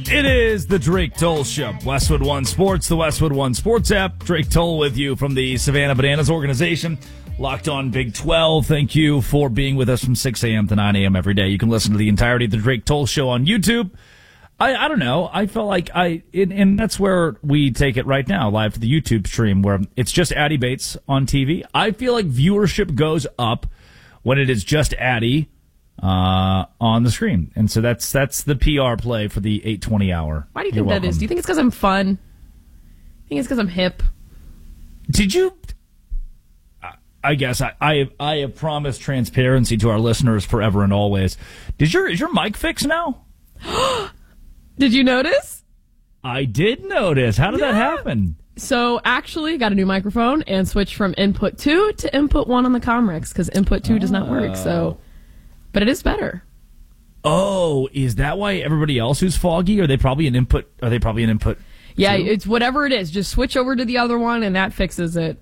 It is the Drake Toll Show. Westwood One Sports, the Westwood One Sports app. Drake Toll with you from the Savannah Bananas organization. Locked on Big 12. Thank you for being with us from 6 a.m. to 9 a.m. every day. You can listen to the entirety of the Drake Toll Show on YouTube. I don't know. I felt like and that's where we take it right now, live to the YouTube stream, where it's just Addie Bates on TV. I feel like viewership goes up when it is just Addie on the screen. And so that's the PR play for the 8:20 hour. Why do you think that is? Do you think it's because I'm fun? I think it's because I'm hip. Did you? I guess I have promised transparency to our listeners forever and always. Is your mic fixed now? Did you notice? I did notice. How did that happen? So actually got a new microphone and switched from input 2 to input 1 on the Comrex because input 2 does not work. So, but it is better. Oh, is that why everybody else who's foggy? Are they probably an input? Yeah, 2? it's whatever it is. Just switch over to the other one and that fixes it.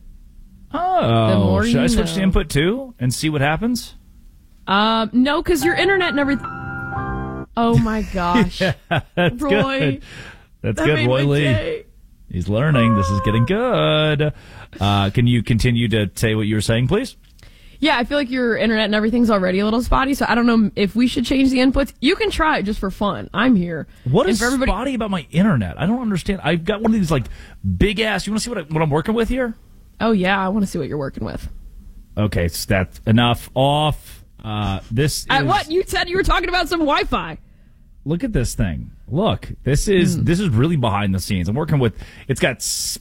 Oh, should I switch to input 2 and see what happens? No, because your internet and everything. Oh my gosh, yeah, that's Roy, good. That's good, Roy Lee. Day. He's learning. This is getting good. Can you continue to say what you were saying, please? Yeah, I feel like your internet and everything's already a little spotty, so I don't know if we should change the inputs. You can try it just for fun. I'm here. What is spotty about my internet? I don't understand. I've got one of these like big ass. You want to see what I'm working with here? Oh yeah, I want to see what you're working with. Okay, so that's enough. Off. This is... What? You said you were talking about some Wi-Fi. Look at this thing. Look, this is really behind the scenes. I'm working with. It's got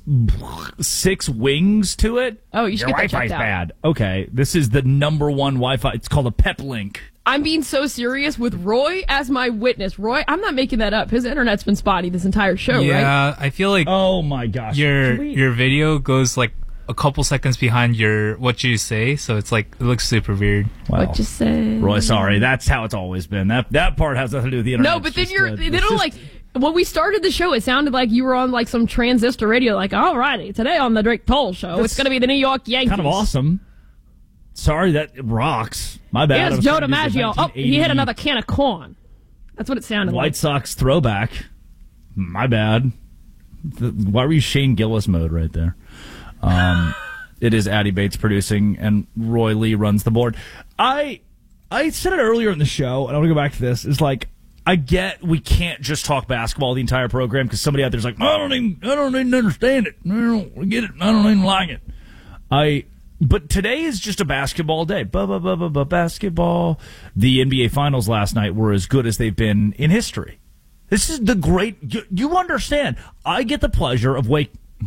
6 wings to it. Oh, you should Your get that Wi-Fi's checked out. bad. Okay, this is the number one Wi-Fi. It's called a Peplink. I'm being so serious with Roy as my witness. Roy, I'm not making that up. His internet's been spotty this entire show, right? Yeah, I feel like. Oh my gosh, your video goes like a couple seconds behind what you say, so it's like it looks super weird. Well, what you say, Roy? Sorry, that's how it's always been. That part has nothing to do with the internet. No, but then when we started the show, it sounded like you were on like some transistor radio. Like, alrighty, today on the Drake Toll Show, it's going to be the New York Yankees. Kind of awesome. Sorry, that rocks. My bad. Here's Joe DiMaggio. Oh, he hit another can of corn. That's what it sounded like. White Sox throwback. My bad. Why were you Shane Gillis mode right there? It is Addie Bates producing, and Roy Lee runs the board. I said it earlier in the show, and I want to go back to this. It's like, I get we can't just talk basketball the entire program because somebody out there's like, I don't even understand it. I don't get it. I don't even like it. But today is just a basketball day. Basketball. The NBA Finals last night were as good as they've been in history. This is the great. You understand? I get the pleasure of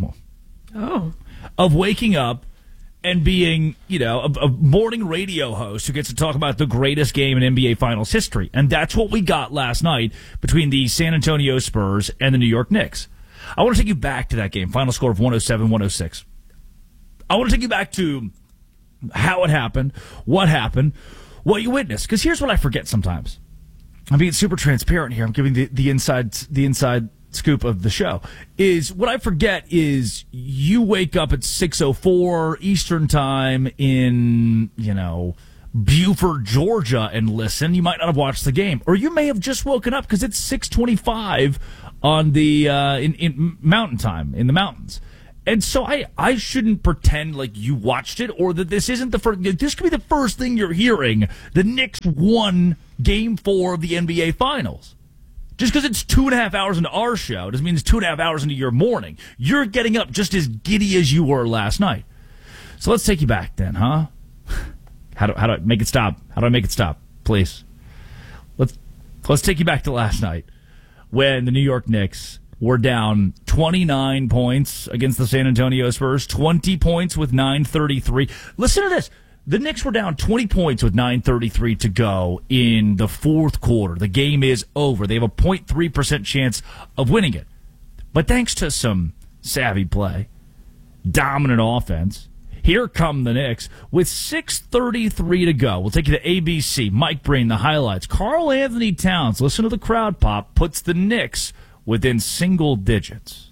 waking up and being, a morning radio host who gets to talk about the greatest game in NBA Finals history. And that's what we got last night between the San Antonio Spurs and the New York Knicks. I want to take you back to that game, final score of 107-106. I want to take you back to how it happened, what you witnessed. Because here's what I forget sometimes. I'm being super transparent here. I'm giving the inside scoop of the show. Is what I forget is you wake up at 6:04 Eastern time in Buford, Georgia, and listen. You might not have watched the game, or you may have just woken up because it's 6:25 on the in Mountain Time in the mountains. And so I shouldn't pretend like you watched it or that this isn't the first. This could be the first thing you're hearing. The Knicks won Game 4 of the NBA Finals. Just because it's 2.5 hours into our show doesn't mean it's 2.5 hours into your morning. You're getting up just as giddy as you were last night. So let's take you back then, huh? How do I make it stop? How do I make it stop? Please. Let's take you back to last night when the New York Knicks were down 29 points against the San Antonio Spurs, 20 points with 9:33. Listen to this. The Knicks were down 20 points with 9:33 to go in the fourth quarter. The game is over. They have a 0.3% chance of winning it. But thanks to some savvy play, dominant offense, here come the Knicks with 6:33 to go. We'll take you to ABC. Mike Breen, the highlights. Karl Anthony Towns, listen to the crowd pop, puts the Knicks within single digits.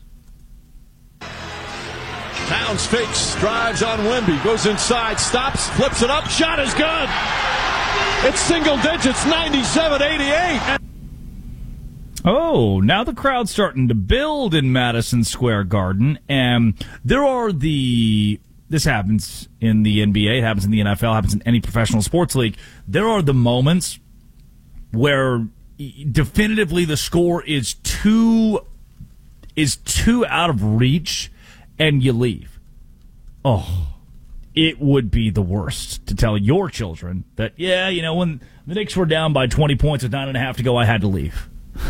Towns fakes, drives on Wemby, goes inside, stops, flips it up, shot is good. It's single digits, 97-88. Oh, now the crowd's starting to build in Madison Square Garden, and this happens in the NBA, it happens in the NFL, it happens in any professional sports league. There are the moments where definitively the score is too out of reach, and you leave. Oh, it would be the worst to tell your children that, when the Knicks were down by 20 points with 9.5 to go, I had to leave.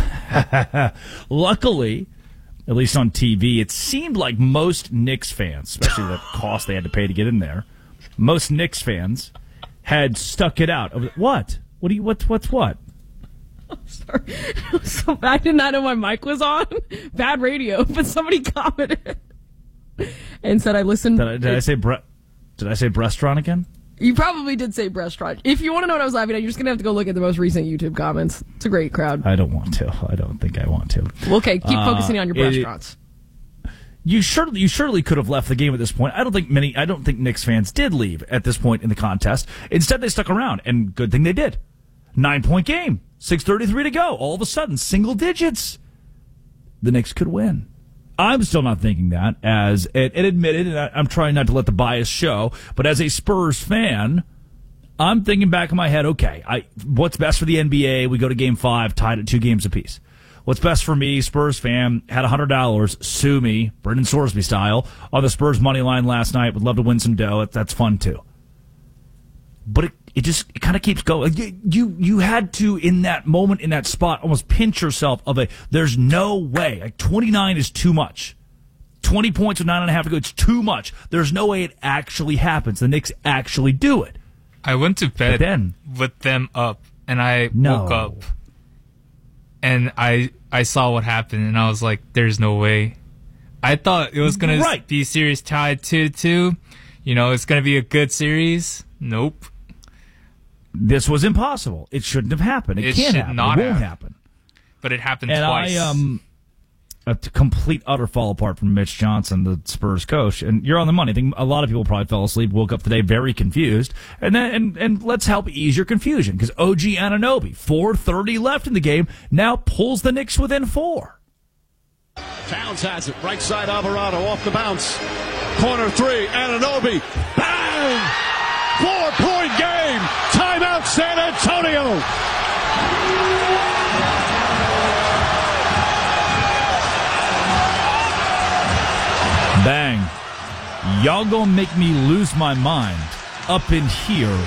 Luckily, at least on TV, it seemed like most Knicks fans, especially the cost they had to pay to get in there, most Knicks fans had stuck it out. What? What's what? I'm sorry. So I did not know my mic was on. Bad radio, but somebody commented and said I listened. Did I say restaurant again? You probably did say restaurant. If you want to know what I was laughing at, you're just going to have to go look at the most recent YouTube comments. It's a great crowd. I don't want to. I don't think I want to. Well, okay, keep focusing on your restaurants. You surely could have left the game at this point. I don't think Knicks fans did leave at this point in the contest. Instead, they stuck around, and good thing they did. 9-point game, 6:33 to go. All of a sudden, single digits. The Knicks could win. I'm still not thinking that, and admitted, and I'm trying not to let the bias show, but as a Spurs fan, I'm thinking back in my head, okay, what's best for the NBA? We go to Game 5, tied at 2 games apiece. What's best for me, Spurs fan, had $100, sue me, Brendan Sorsby style, on the Spurs money line last night. Would love to win some dough. That's fun, too. But it kind of keeps going. You had to, in that moment, in that spot, almost pinch yourself there's no way. Like, 29 is too much. 20 points with 9.5 to go, it's too much. There's no way it actually happens. The Knicks actually do it. I went to bed with them up, and I woke up, and I saw what happened, and I was like, there's no way. I thought it was going to be series tied 2-2. It's going to be a good series. Nope. This was impossible. It shouldn't have happened. It can't happen. It won't happen. But it happened twice. And a complete utter fall apart from Mitch Johnson, the Spurs coach. And you're on the money. I think a lot of people probably fell asleep, woke up today very confused. And let's help ease your confusion, because OG Anunoby, 4:30 left in the game, now pulls the Knicks within 4. Towns has it. Right side, Alvarado off the bounce. Corner 3, Anunoby. Bang! 4-point game. Timeout, San Antonio. Bang. Y'all gonna make me lose my mind up in here.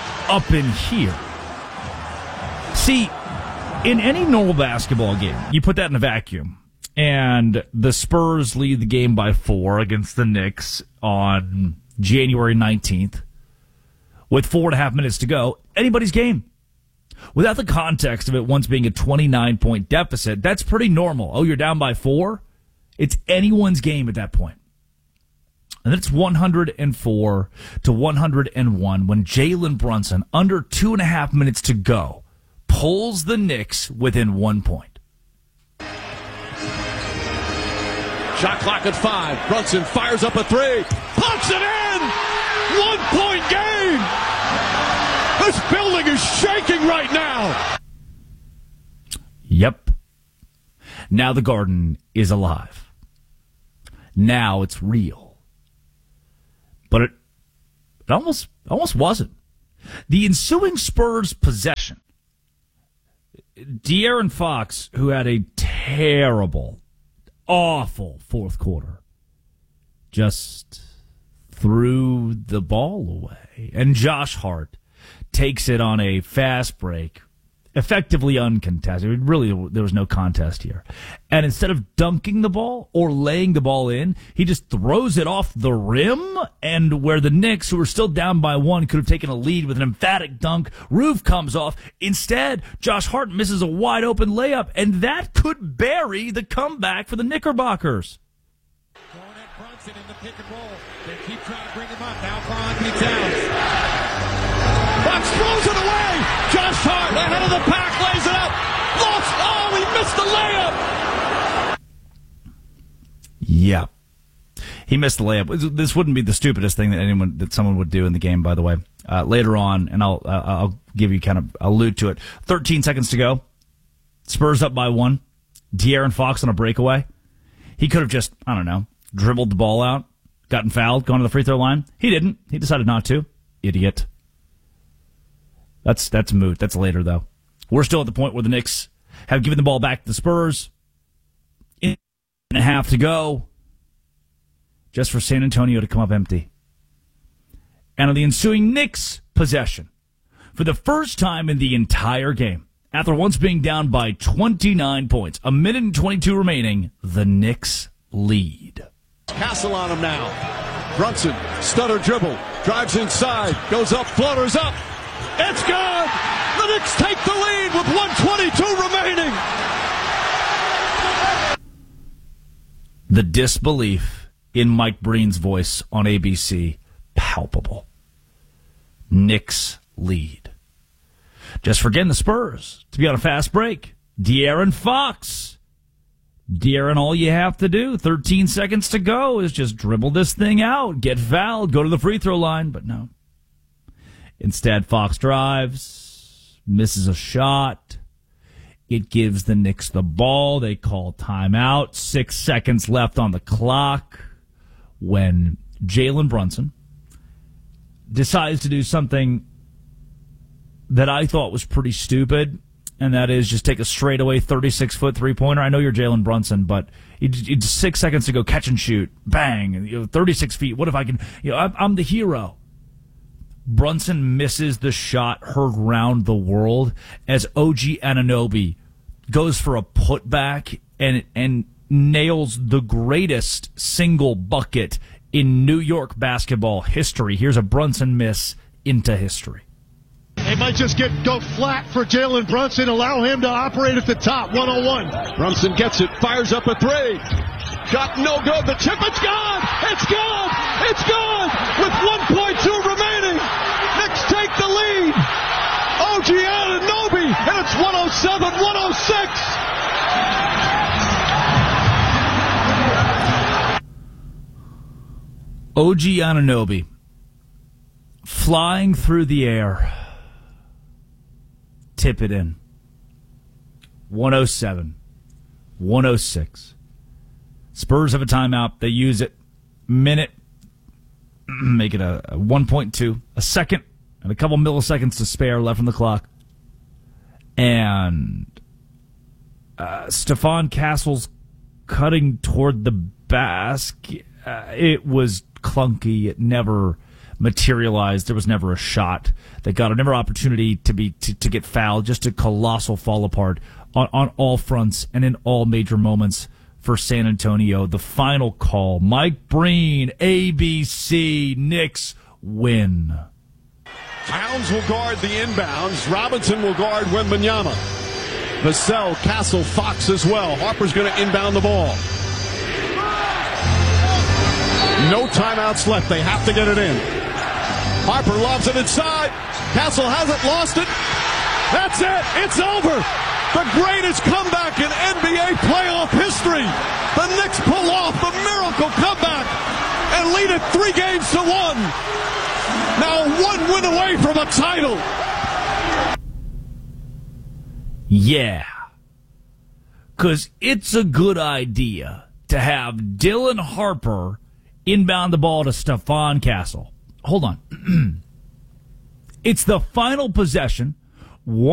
See, in any normal basketball game, you put that in a vacuum, and the Spurs lead the game by 4 against the Knicks on January 19th. With 4.5 minutes to go, anybody's game. Without the context of it once being a 29-point deficit, that's pretty normal. Oh, you're down by 4? It's anyone's game at that point. And then it's 104 to 101 when Jalen Brunson, under 2.5 minutes to go, pulls the Knicks within 1 point. Shot clock at 5. Brunson fires up a 3. Puts it in! 1-point game! This building is shaking right now! Yep. Now the Garden is alive. Now it's real. But it almost wasn't. The ensuing Spurs possession, De'Aaron Fox, who had a terrible, awful fourth quarter, just threw the ball away. And Josh Hart takes it on a fast break, effectively uncontested. Really, there was no contest here. And instead of dunking the ball or laying the ball in, he just throws it off the rim, and where the Knicks, who were still down by 1, could have taken a lead with an emphatic dunk, roof comes off. Instead, Josh Hart misses a wide-open layup, and that could bury the comeback for the Knickerbockers. Going at Brunson in the pick and roll. They keep trying to bring him up. Now for Anthony Towns. Fox throws it away. Josh Hart ahead of the pack, lays it up. Lost. Oh, he missed the layup. Yeah. He missed the layup. This wouldn't be the stupidest thing that someone would do in the game, by the way. Later on, and I'll give you I'll allude to it. 13 seconds to go. Spurs up by 1. De'Aaron Fox on a breakaway. He could have just, I don't know, dribbled the ball out, gotten fouled, gone to the free throw line. He didn't. He decided not to. Idiot. That's moot. That's later, though. We're still at the point where the Knicks have given the ball back to the Spurs. In and a half to go. Just for San Antonio to come up empty. And on the ensuing Knicks possession, for the first time in the entire game, after once being down by 29 points, a minute and 22 remaining, the Knicks lead. Castle on him now. Brunson, stutter dribble, drives inside, goes up, floaters up. It's good! The Knicks take the lead with 1:22 remaining. The disbelief in Mike Breen's voice on ABC, palpable. Knicks lead. Just forgetting the Spurs to be on a fast break. De'Aaron Fox. De'Aaron, all you have to do, 13 seconds to go, is just dribble this thing out, get fouled, go to the free throw line. But no. Instead, Fox drives, misses a shot. It gives the Knicks the ball. They call timeout. 6 seconds left on the clock when Jalen Brunson decides to do something that I thought was pretty stupid, and that is just take a straightaway 36-foot three-pointer. I know you're Jalen Brunson, but 6 seconds to go, catch and shoot, bang, 36 feet. What if I can? I'm the hero. Brunson misses the shot heard round the world as OG Anunoby goes for a putback and nails the greatest single bucket in New York basketball history. Here's a Brunson miss into history. They might just go flat for Jalen Brunson, allow him to operate at the top, 101. Brunson gets it, fires up a three. Shot no good, the tip, it's gone! It's gone! It's gone! With 1.2 remaining, Knicks take the lead. OG Anunoby, and it's 107-106. OG Anunoby flying through the air. Tip it in. 107-106. Spurs have a timeout. They use it. Minute. Make it a 1.2. A second and a couple milliseconds to spare left on the clock. And Stephon Castle's cutting toward the basket. It was clunky. It never materialized. There was never a shot. They got another opportunity to get fouled. Just a colossal fall apart on all fronts and in all major moments for San Antonio. The final call. Mike Breen, ABC, Knicks win. Towns will guard the inbounds. Robinson will guard Wembanyama. Vassell, Castle, Fox as well. Harper's going to inbound the ball. No timeouts left. They have to get it in. Harper lobs it inside. Castle hasn't lost it. That's it. It's over. The greatest comeback in NBA playoff history. The Knicks pull off the miracle comeback and lead it 3-1. Now 1 win away from a title. Yeah. Because it's a good idea to have Dylan Harper inbound the ball to Stephon Castle. Hold on. It's the final possession.